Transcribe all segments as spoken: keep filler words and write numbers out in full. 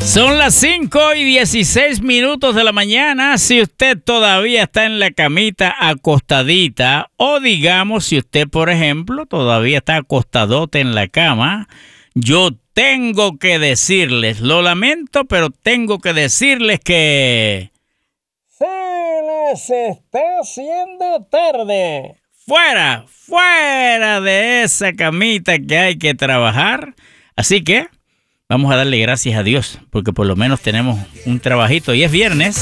Son las cinco y dieciséis minutos de la mañana. Si usted todavía está en la camita acostadita, o digamos, si usted, por ejemplo, todavía está acostadote en la cama, yo tengo que decirles, lo lamento, pero tengo que decirles que se les está haciendo tarde. Fuera, fuera de esa camita que hay que trabajar. Así que vamos a darle gracias a Dios, porque por lo menos tenemos un trabajito. Y es viernes.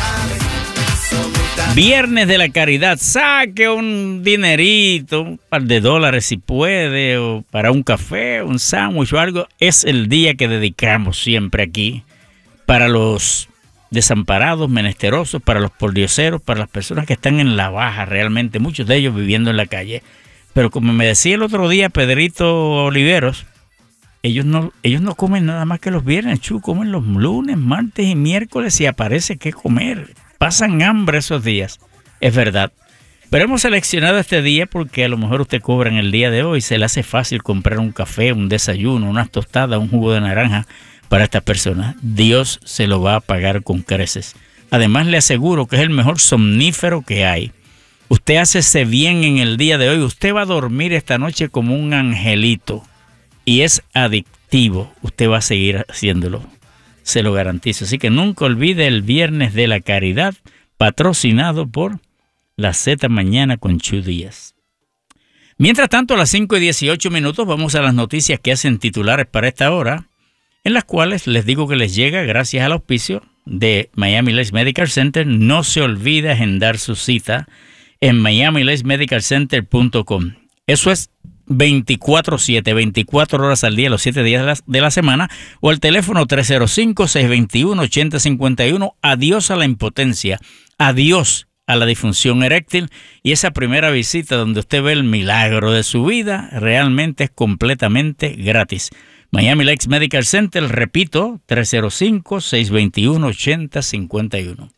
Viernes de la caridad. Saque un dinerito, un par de dólares si puede, o para un café, un sándwich o algo. Es el día que dedicamos siempre aquí para los desamparados, menesterosos, para los pordioseros, para las personas que están en la baja realmente, muchos de ellos viviendo en la calle. Pero como me decía el otro día Pedrito Oliveros, Ellos no, ellos no comen nada más que los viernes, Chu, comen los lunes, martes y miércoles y aparece qué comer. Pasan hambre esos días, es verdad. Pero hemos seleccionado este día porque a lo mejor usted cobra en el día de hoy, se le hace fácil comprar un café, un desayuno, unas tostadas, un jugo de naranja para estas personas. Dios se lo va a pagar con creces. Además le aseguro que es el mejor somnífero que hay. Usted hace ese bien en el día de hoy, usted va a dormir esta noche como un angelito. Y es adictivo, usted va a seguir haciéndolo, se lo garantizo. Así que nunca olvide el Viernes de la Caridad, patrocinado por la Z Mañana con Chu Díaz. Mientras tanto, a las cinco y dieciocho minutos vamos a las noticias que hacen titulares para esta hora, en las cuales les digo que les llega gracias al auspicio de Miami Lakes Medical Center. No se olvide agendar su cita en miami lakes medical center punto com. Eso es veinticuatro siete, veinticuatro horas al día, los siete días de la, de la semana, o al teléfono tres cero cinco, seis dos uno, ocho cero cinco uno. Adiós a la impotencia, adiós a la disfunción eréctil, y esa primera visita donde usted ve el milagro de su vida realmente es completamente gratis. Miami Lakes Medical Center, repito, tres cero cinco, seis dos uno, ocho cero cinco uno.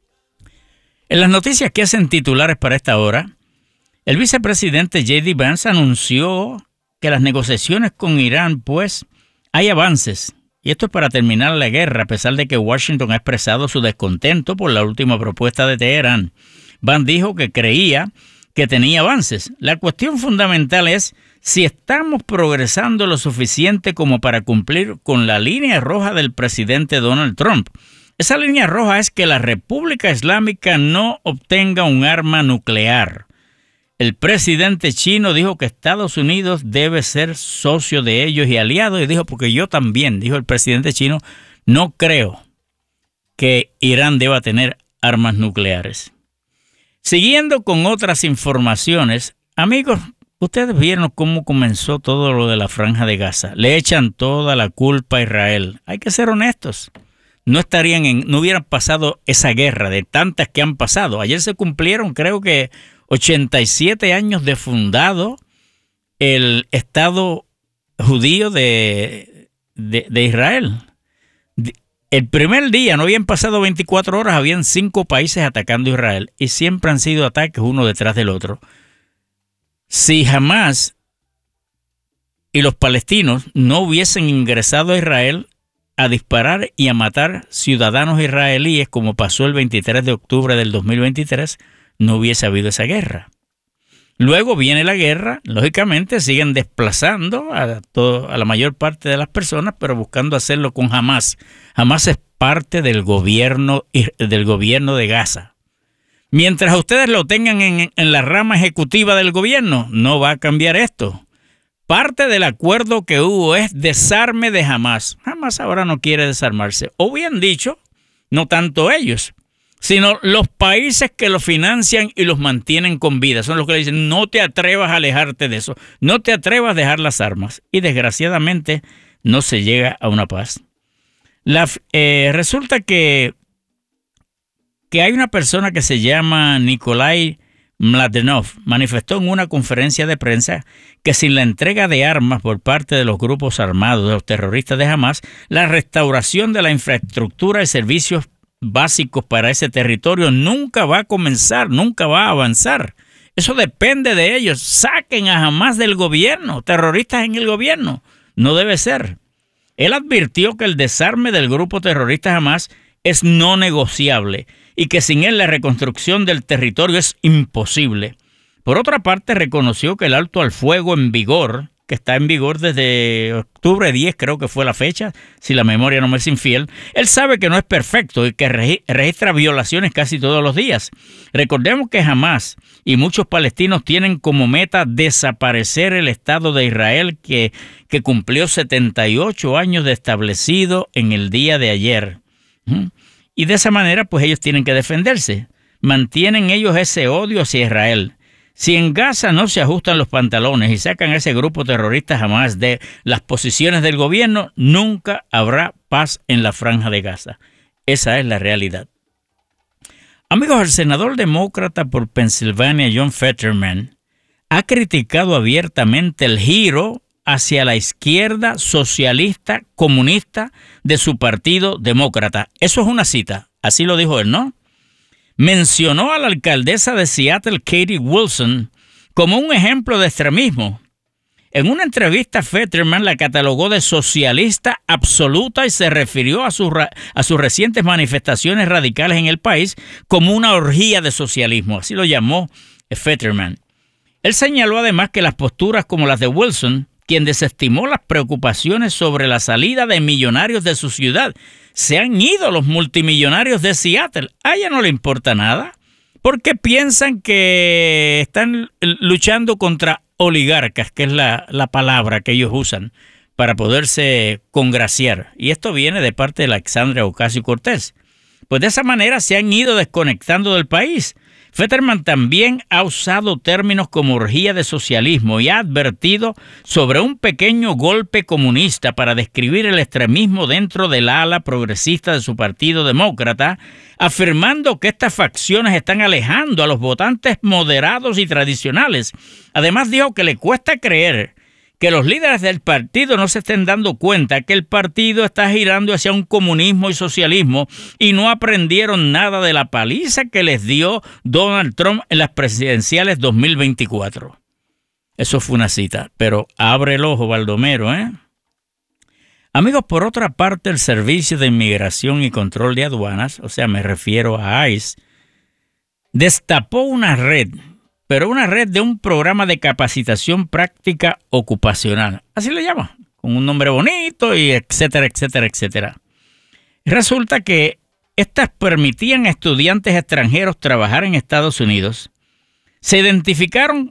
En las noticias que hacen titulares para esta hora, el vicepresidente J D Vance anunció que las negociaciones con Irán, pues, hay avances. Y esto es para terminar la guerra, a pesar de que Washington ha expresado su descontento por la última propuesta de Teherán. Vance dijo que creía que tenía avances. La cuestión fundamental es si estamos progresando lo suficiente como para cumplir con la línea roja del presidente Donald Trump. Esa línea roja es que la República Islámica no obtenga un arma nuclear. El presidente chino dijo que Estados Unidos debe ser socio de ellos y aliado, y dijo, porque yo también, dijo el presidente chino, no creo que Irán deba tener armas nucleares. Siguiendo con otras informaciones, amigos, ustedes vieron cómo comenzó todo lo de la Franja de Gaza. Le echan toda la culpa a Israel. Hay que ser honestos. No estarían en, no hubieran pasado esa guerra de tantas que han pasado. Ayer se cumplieron, creo que ochenta y siete años de fundado el Estado judío de, de, de Israel. El primer día, no habían pasado veinticuatro horas, habían cinco países atacando a Israel y siempre han sido ataques uno detrás del otro. Si Hamás y los palestinos no hubiesen ingresado a Israel a disparar y a matar ciudadanos israelíes como pasó el veintitrés de octubre del dos mil veintitrés, no hubiese habido esa guerra. Luego viene la guerra, lógicamente siguen desplazando a, todo, a la mayor parte de las personas, pero buscando hacerlo con Hamás. Hamás es parte del gobierno, del gobierno de Gaza. Mientras ustedes lo tengan en, en la rama ejecutiva del gobierno, no va a cambiar esto. Parte del acuerdo que hubo es desarme de Hamás. Hamás ahora no quiere desarmarse. O bien dicho, no tanto ellos, sino los países que los financian y los mantienen con vida. Son los que le dicen, no te atrevas a alejarte de eso, no te atrevas a dejar las armas. Y desgraciadamente no se llega a una paz. La, eh, resulta que, que hay una persona que se llama Nikolai Mladenov, manifestó en una conferencia de prensa que sin la entrega de armas por parte de los grupos armados de los terroristas de Hamás, la restauración de la infraestructura y servicios básicos para ese territorio nunca va a comenzar, nunca va a avanzar. Eso depende de ellos. Saquen a Hamás del gobierno, terroristas en el gobierno. No debe ser. Él advirtió que el desarme del grupo terrorista Hamás es no negociable y que sin él la reconstrucción del territorio es imposible. Por otra parte, reconoció que el alto al fuego en vigor, que está en vigor desde octubre diez, creo que fue la fecha, si la memoria no me es infiel, él sabe que no es perfecto y que registra violaciones casi todos los días. Recordemos que Hamás y muchos palestinos tienen como meta desaparecer el Estado de Israel que, que cumplió setenta y ocho años de establecido en el día de ayer. ¿Mm? Y de esa manera, pues ellos tienen que defenderse. Mantienen ellos ese odio hacia Israel. Si en Gaza no se ajustan los pantalones y sacan a ese grupo terrorista Hamás de las posiciones del gobierno, nunca habrá paz en la franja de Gaza. Esa es la realidad. Amigos, el senador demócrata por Pensilvania, John Fetterman, ha criticado abiertamente el giro hacia la izquierda socialista comunista de su partido demócrata. Eso es una cita, así lo dijo él, ¿no? Mencionó a la alcaldesa de Seattle, Katie Wilson, como un ejemplo de extremismo. En una entrevista, Fetterman la catalogó de socialista absoluta y se refirió a, su, a sus recientes manifestaciones radicales en el país como una orgía de socialismo. Así lo llamó Fetterman. Él señaló además que las posturas como las de Wilson, quien desestimó las preocupaciones sobre la salida de millonarios de su ciudad. Se han ido los multimillonarios de Seattle. A ella no le importa nada, porque piensan que están luchando contra oligarcas, que es la, la palabra que ellos usan para poderse congraciar. Y esto viene de parte de Alexandria Ocasio-Cortez. Pues de esa manera se han ido desconectando del país. Fetterman también ha usado términos como orgía de socialismo y ha advertido sobre un pequeño golpe comunista para describir el extremismo dentro del ala progresista de su partido demócrata, afirmando que estas facciones están alejando a los votantes moderados y tradicionales. Además dijo que le cuesta creer que los líderes del partido no se estén dando cuenta que el partido está girando hacia un comunismo y socialismo y no aprendieron nada de la paliza que les dio Donald Trump en las presidenciales dos mil veinticuatro. Eso fue una cita, pero abre el ojo, Baldomero, ¿eh? Amigos, por otra parte, el Servicio de Inmigración y Control de Aduanas, o sea, me refiero a ICE, destapó una red pero una red de un programa de capacitación práctica ocupacional. Así lo llama, con un nombre bonito y etcétera, etcétera, etcétera. Resulta que estas permitían a estudiantes extranjeros trabajar en Estados Unidos. Se identificaron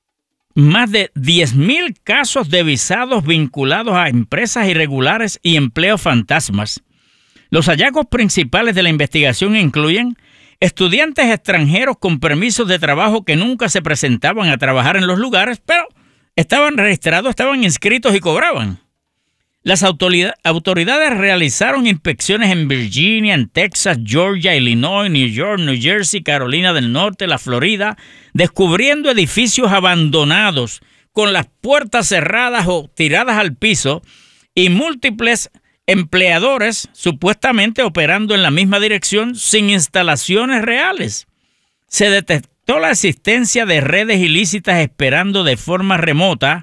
más de diez mil casos de visados vinculados a empresas irregulares y empleos fantasmas. Los hallazgos principales de la investigación incluyen estudiantes extranjeros con permisos de trabajo que nunca se presentaban a trabajar en los lugares, pero estaban registrados, estaban inscritos y cobraban. Las autoridades realizaron inspecciones en Virginia, en Texas, Georgia, Illinois, New York, New Jersey, Carolina del Norte, la Florida, descubriendo edificios abandonados con las puertas cerradas o tiradas al piso y múltiples empleadores supuestamente operando en la misma dirección sin instalaciones reales. Se detectó la existencia de redes ilícitas esperando de forma remota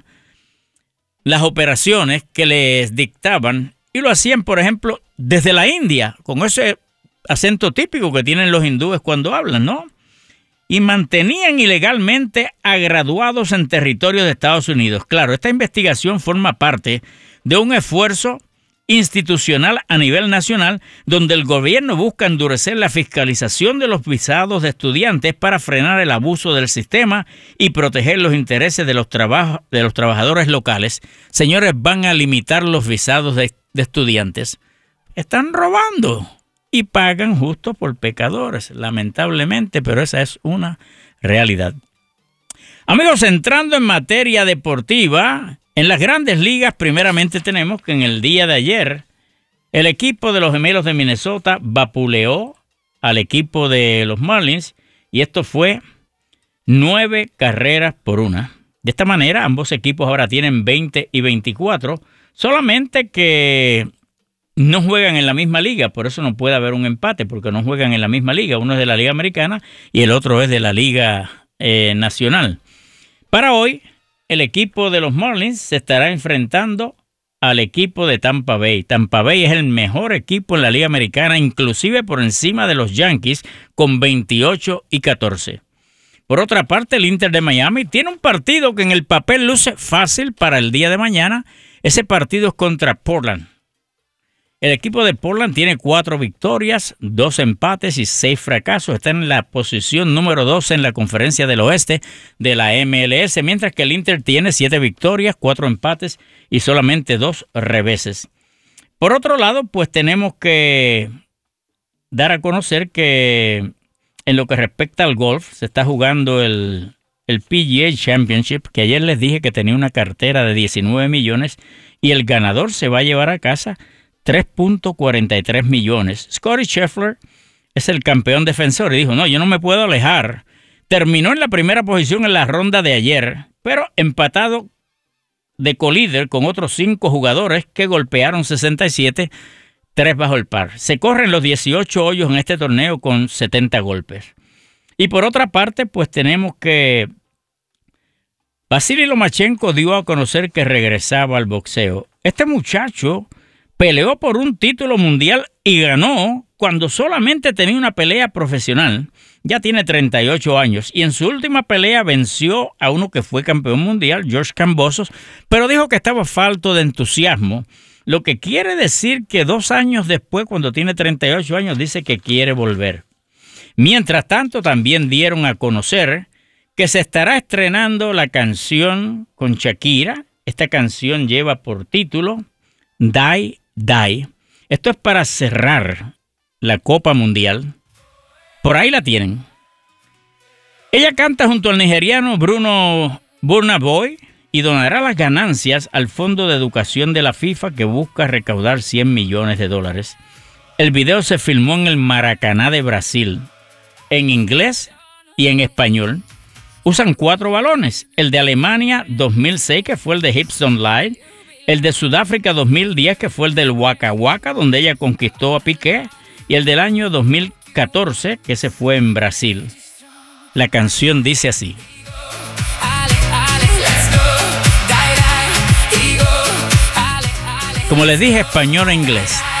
las operaciones que les dictaban y lo hacían, por ejemplo, desde la India, con ese acento típico que tienen los hindúes cuando hablan, ¿no? Y mantenían ilegalmente a graduados en territorio de Estados Unidos. Claro, esta investigación forma parte de un esfuerzo institucional a nivel nacional, donde el gobierno busca endurecer la fiscalización de los visados de estudiantes para frenar el abuso del sistema y proteger los intereses de los, traba- de los trabajadores locales. Señores, van a limitar los visados de, de estudiantes. Están robando y pagan justo por pecadores, lamentablemente, pero esa es una realidad. Amigos, entrando en materia deportiva, en las grandes ligas, primeramente tenemos que en el día de ayer, el equipo de los Gemelos de Minnesota vapuleó al equipo de los Marlins y esto fue nueve carreras por una. De esta manera, ambos equipos ahora tienen veinte y veinticuatro, solamente que no juegan en la misma liga, por eso no puede haber un empate, porque no juegan en la misma liga. Uno es de la Liga Americana y el otro es de la Liga eh, Nacional. Para hoy, el equipo de los Marlins se estará enfrentando al equipo de Tampa Bay. Tampa Bay es el mejor equipo en la Liga Americana, inclusive por encima de los Yankees, con veintiocho y catorce. Por otra parte, el Inter de Miami tiene un partido que en el papel luce fácil para el día de mañana. Ese partido es contra Portland. El equipo de Portland tiene cuatro victorias, dos empates y seis fracasos. Está en la posición número doce en la Conferencia del Oeste de la M L S, mientras que el Inter tiene siete victorias, cuatro empates y solamente dos reveses. Por otro lado, pues tenemos que dar a conocer que en lo que respecta al golf, se está jugando el, el P G A Championship, que ayer les dije que tenía una cartera de diecinueve millones y el ganador se va a llevar a casa tres punto cuarenta y tres millones. Scottie Scheffler es el campeón defensor y dijo, no, yo no me puedo alejar. Terminó en la primera posición en la ronda de ayer, pero empatado de colíder con otros cinco jugadores que golpearon sesenta y siete, tres bajo el par. Se corren los dieciocho hoyos en este torneo con setenta golpes. Y por otra parte, pues tenemos que Vasily Lomachenko dio a conocer que regresaba al boxeo. Este muchacho peleó por un título mundial y ganó cuando solamente tenía una pelea profesional. Ya tiene treinta y ocho años y en su última pelea venció a uno que fue campeón mundial, George Kambosos, pero dijo que estaba falto de entusiasmo, lo que quiere decir que dos años después, cuando tiene treinta y ocho años, dice que quiere volver. Mientras tanto, también dieron a conocer que se estará estrenando la canción con Shakira. Esta canción lleva por título Die Die. Esto es para cerrar la Copa Mundial. Por ahí la tienen. Ella canta junto al nigeriano Bruno Burna Boy y donará las ganancias al Fondo de Educación de la FIFA, que busca recaudar cien millones de dólares. El video se filmó en el Maracaná de Brasil, en inglés y en español. Usan cuatro balones. El de Alemania dos mil seis, que fue el de Hips Don't Lie. El de Sudáfrica dos mil diez, que fue el del Waka Waka, donde ella conquistó a Piqué. Y el del año dos mil catorce, que se fue en Brasil. La canción dice así. Como les dije, español e inglés.